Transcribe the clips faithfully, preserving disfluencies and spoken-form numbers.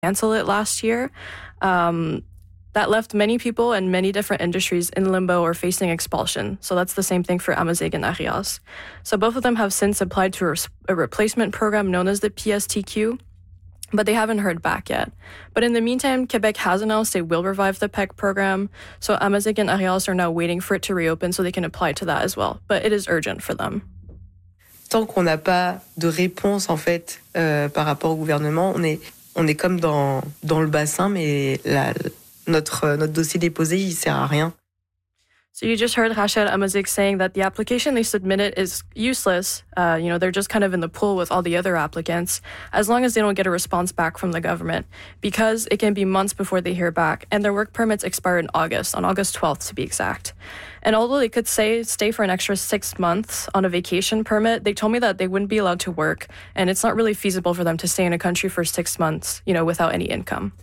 cancel it last year. Um, that left many people and many different industries in limbo or facing expulsion. So that's the same thing for Amazigh and Arias. So both of them have since applied to a, a replacement program known as the P S T Q, but they haven't heard back yet. But in the meantime, Quebec has announced they will revive the P E C program. So Amazigh and Arias are now waiting for it to reopen so they can apply to that as well. But it is urgent for them. Tant qu'on n'a pas de réponse, en fait, euh, par rapport au gouvernement, on est, on est comme dans, dans le bassin, mais la, notre, notre dossier déposé, il sert à rien. So you just heard Rachel Amazigh saying that the application they submitted is useless. Uh, you know, they're just kind of in the pool with all the other applicants, as long as they don't get a response back from the government, because it can be months before they hear back, and their work permits expire in August, on August twelfth to be exact. And although they could say stay for an extra six months on a vacation permit, they told me that they wouldn't be allowed to work, and it's not really feasible for them to stay in a country for six months, you know, without any income.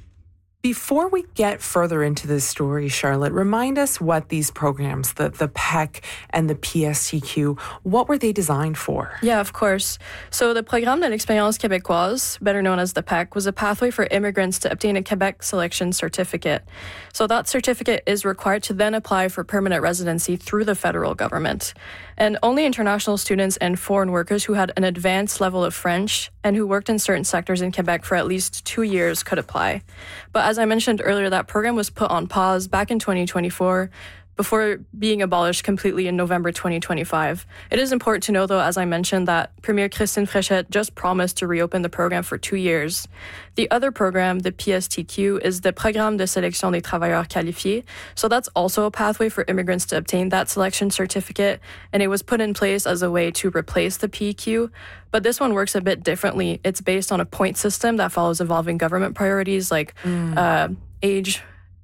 Before we get further into this story, Charlotte, remind us what these programs, the, the P E C and the P S T Q, what were they designed for? Yeah, of course. So the Programme de l'Expérience Québécoise, better known as the P E C, was a pathway for immigrants to obtain a Quebec selection certificate. So that certificate is required to then apply for permanent residency through the federal government. And only international students and foreign workers who had an advanced level of French and who worked in certain sectors in Quebec for at least two years could apply. But as I mentioned earlier, that program was put on pause back in twenty twenty-four before being abolished completely in November twenty twenty-five. It is important to know, though, as I mentioned, that Premier Christine Fréchette just promised to reopen the program for two years. The other program, the P S T Q, is the Programme de sélection des travailleurs qualifiés. So that's also a pathway for immigrants to obtain that selection certificate, and it was put in place as a way to replace the P E Q. But this one works a bit differently. It's based on a point system that follows evolving government priorities like mm. uh, age,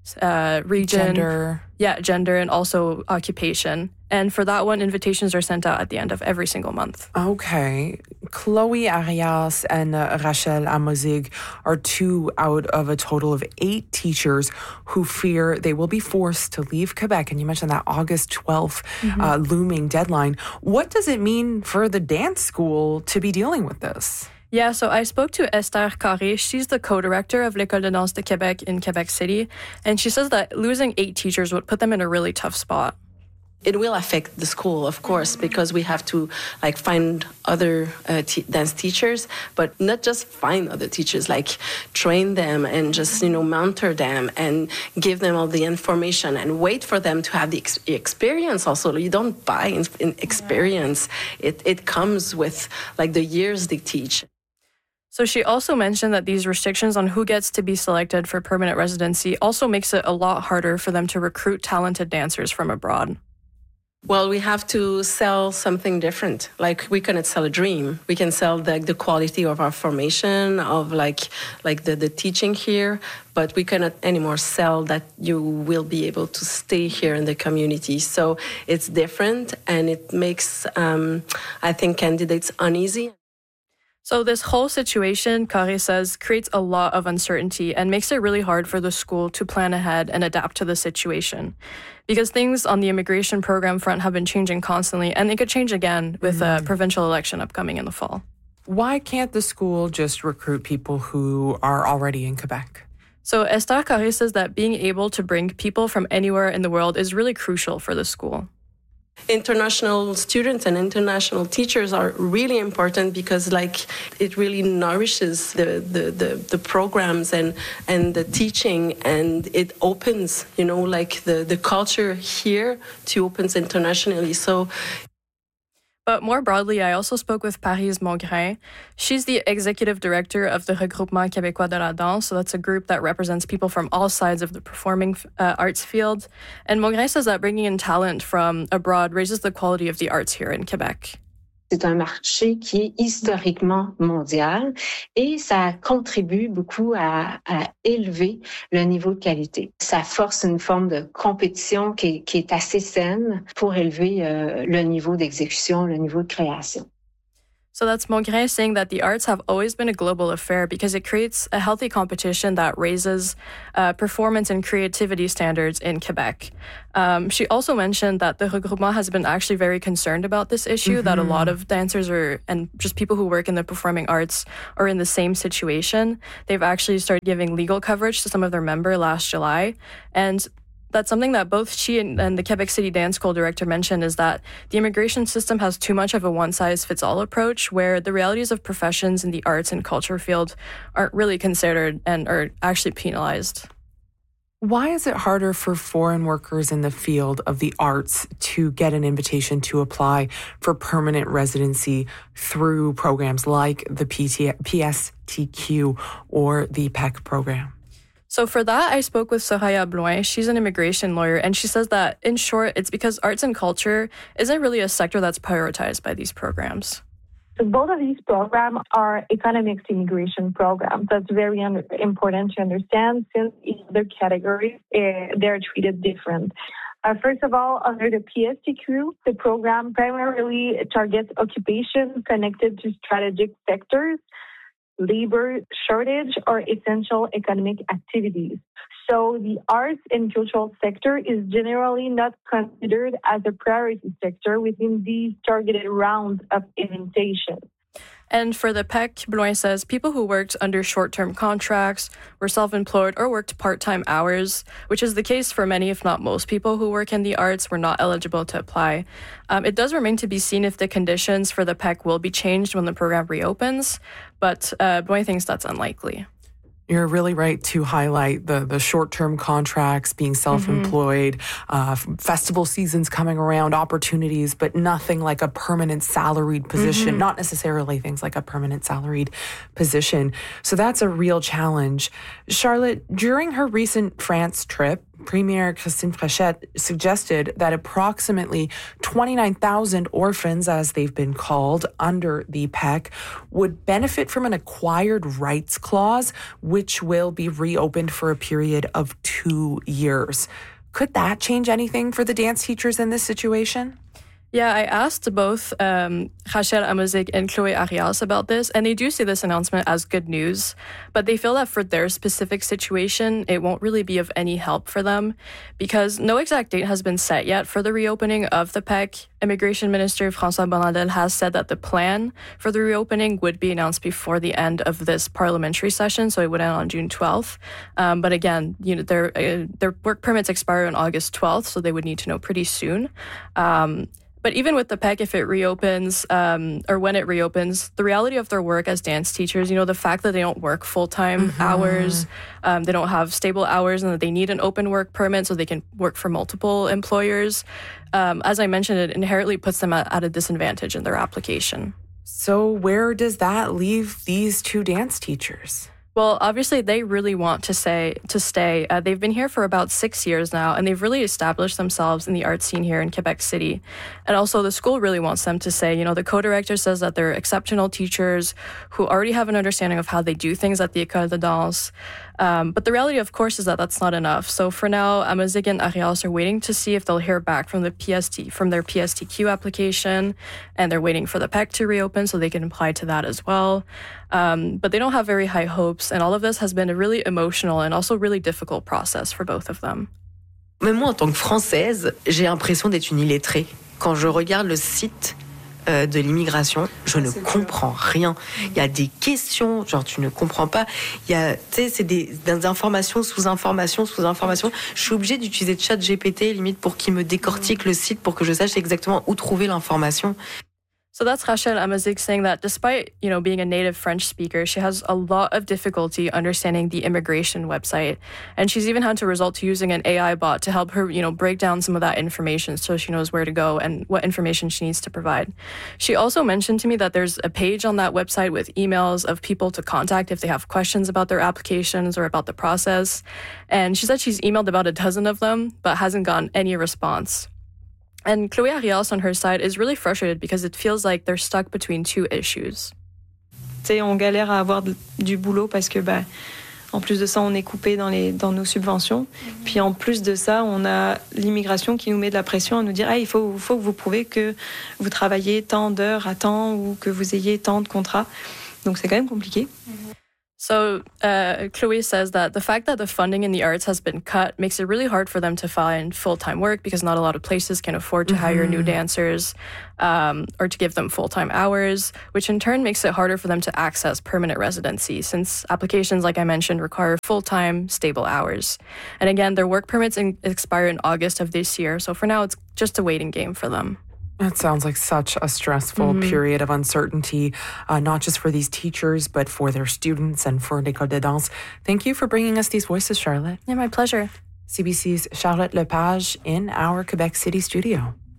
uh, region, gender. Yeah, gender, and also occupation. And for that one, invitations are sent out at the end of every single month. Okay. Chloe Arias and uh, Rachel Amazigh are two out of a total of eight teachers who fear they will be forced to leave Quebec. And you mentioned that August twelfth mm-hmm. uh, looming deadline. What does it mean for the dance school to be dealing with this? Yeah, so I spoke to Esther Carré. She's the co-director of l'École de danse de Québec in Quebec City. And she says that losing eight teachers would put them in a really tough spot. It will affect the school, of course, because we have to like find other uh, t- dance teachers, but not just find other teachers, like train them and just, you know, mentor them and give them all the information and wait for them to have the ex- experience also. You don't buy in, in experience. It, it comes with like the years they teach. So she also mentioned that these restrictions on who gets to be selected for permanent residency also makes it a lot harder for them to recruit talented dancers from abroad. Well, we have to sell something different. Like, we cannot sell a dream. We can sell the, the quality of our formation, of like like the, the teaching here, but we cannot anymore sell that you will be able to stay here in the community. So it's different, and it makes, um, I think, candidates uneasy. So this whole situation, Carré says, creates a lot of uncertainty and makes it really hard for the school to plan ahead and adapt to the situation. Because things on the immigration program front have been changing constantly, and they could change again with mm. a provincial election upcoming in the fall. Why can't the school just recruit people who are already in Quebec? So Esther Carré says that being able to bring people from anywhere in the world is really crucial for the school. International students and international teachers are really important because, like, it really nourishes the, the, the, the programs and, and the teaching, and it opens, you know, like the, the culture here to opens internationally. So. But more broadly, I also spoke with Paris Mongrain. She's the executive director of the Regroupement Québécois de la Danse, so that's a group that represents people from all sides of the performing uh, arts field. And Mongrain says that bringing in talent from abroad raises the quality of the arts here in Quebec. C'est un marché qui est historiquement mondial et ça contribue beaucoup à, à élever le niveau de qualité. Ça force une forme de compétition qui est, qui est assez saine pour élever euh, le niveau d'exécution, le niveau de création. So that's Mongrain saying that the arts have always been a global affair because it creates a healthy competition that raises uh, performance and creativity standards in Quebec. Um, she also mentioned that the Regroupement has been actually very concerned about this issue, mm-hmm. that a lot of dancers are, and just people who work in the performing arts are in the same situation. They've actually started giving legal coverage to some of their members last July. And that's something that both she and, and the Quebec City Dance School director mentioned, is that the immigration system has too much of a one-size-fits-all approach where the realities of professions in the arts and culture field aren't really considered and are actually penalized. Why is it harder for foreign workers in the field of the arts to get an invitation to apply for permanent residency through programs like the P T, P S T Q or the P E C program? So for that, I spoke with Soraya Bloin. She's an immigration lawyer, and she says that, in short, it's because arts and culture isn't really a sector that's prioritized by these programs. So both of these programs are economics immigration programs. That's very un- important to understand, since in other categories, uh, they're treated different. Uh, first of all, under the P S T Q, the program primarily targets occupations connected to strategic sectors, labor shortage, or essential economic activities. So the arts and cultural sector is generally not considered as a priority sector within these targeted rounds of invitation. And for the P E C, Bloin says people who worked under short-term contracts, were self-employed, or worked part-time hours, which is the case for many, if not most people who work in the arts, were not eligible to apply. Um, it does remain to be seen if the conditions for the P E C will be changed when the program reopens, but uh, Bloin thinks that's unlikely. You're really right to highlight the, the short-term contracts, being self-employed, mm-hmm. uh, festival seasons coming around, opportunities, but nothing like a permanent salaried position, mm-hmm. not necessarily things like a permanent salaried position. So that's a real challenge. Charlotte, during her recent France trip, Premier Christine Frechette suggested that approximately twenty-nine thousand orphans, as they've been called, under the P E C, would benefit from an acquired rights clause, which will be reopened for a period of two years. Could that change anything for the dance teachers in this situation? Yeah, I asked both um, Rachel Amozig and Chloé Arias about this, and they do see this announcement as good news, but they feel that for their specific situation, it won't really be of any help for them because no exact date has been set yet for the reopening of the P E C. Immigration Minister François Bonnardel has said that the plan for the reopening would be announced before the end of this parliamentary session, so it would end on June twelfth. Um, but again, you know, their uh, their work permits expire on August twelfth, so they would need to know pretty soon. Um, But even with the P E C, if it reopens, um, or when it reopens, the reality of their work as dance teachers, you know, the fact that they don't work full-time mm-hmm. hours, um, they don't have stable hours, and that they need an open work permit so they can work for multiple employers, um, as I mentioned, it inherently puts them at, at a disadvantage in their application. So where does that leave these two dance teachers? Well, obviously, they really want to say to stay. Uh, they've been here for about six years now, and they've really established themselves in the art scene here in Quebec City. And also, the school really wants them to stay. You know, the co-director says that they're exceptional teachers who already have an understanding of how they do things at the École de Danse. Um, but the reality, of course, is that that's not enough. So for now, Amozig and Arias are waiting to see if they'll hear back from the P S T from their P S T Q application, and they're waiting for the P E C to reopen so they can apply to that as well. Um, but they don't have very high hopes, and all of this has been a really emotional and also really difficult process for both of them. Même moi, en tant que Française, j'ai l'impression d'être une illettrée. Quand je regarde le site euh, de l'immigration, je ne comprends rien. Il y a des questions, genre tu ne comprends pas. Il y a, tu sais, c'est des, des informations sous informations sous informations. Je suis obligée d'utiliser ChatGPT limite pour qu'il me décortique le site pour que je sache exactement où trouver l'information. So that's Rachel Amozig saying that despite, you know, being a native French speaker, she has a lot of difficulty understanding the immigration website. And she's even had to resort to using an A I bot to help her, you know, break down some of that information so she knows where to go and what information she needs to provide. She also mentioned to me that there's a page on that website with emails of people to contact if they have questions about their applications or about the process. And she said she's emailed about a dozen of them, but hasn't gotten any response. And Chloé Arias, on her side, is really frustrated because it feels like they're stuck between two issues. Tu sais, on galère à avoir du boulot parce que bah, En plus de ça, on est coupé dans, les, dans nos subventions. Puis en plus de ça, on a l'immigration qui nous met de la pression à nous dire ah, il faut, faut que vous prouvez que vous travaillez tant d'heures à temps ou que vous ayez tant de contrats. Donc c'est quand même compliqué. So uh, Chloe says that the fact that the funding in the arts has been cut makes it really hard for them to find full-time work because not a lot of places can afford to mm-hmm. hire new dancers um, or to give them full-time hours, which in turn makes it harder for them to access permanent residency since applications, like I mentioned, require full-time, stable hours. And again, their work permits in- expire in August of this year, so for now it's just a waiting game for them. That sounds like such a stressful mm-hmm. period of uncertainty, uh, not just for these teachers, but for their students and for l'École de Danse. Thank you for bringing us these voices, Charlotte. Yeah, my pleasure. C B C's Charlotte Lepage in our Quebec City studio.